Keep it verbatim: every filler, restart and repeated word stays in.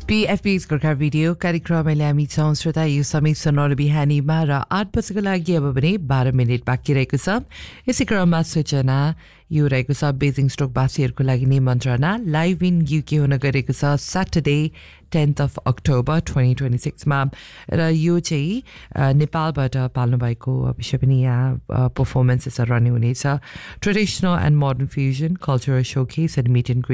P-F-B's Gorkha video कार्यक्रममा हामी छौं श्रोता यो समय सनौर बिहानीमा र आठ बजेको लागि अब पनि बाह्र मिनेट बाँकी रहेको छ। यसै क्रममा सूचना यो रहेको छ बेजिङ स्टोकवासीहरूको लागि नै मन्त्रणा लाइभ इन युके हुन गएको छ Saturday tenth of October twenty twenty-six मा र यो चाहिँ नेपालबाट पाल्नु भएको विषय पनि यहाँ पर्फर्मेन्सेसहरू रहने हुनेछ। Traditional and modern fusion cultural showcase and meet and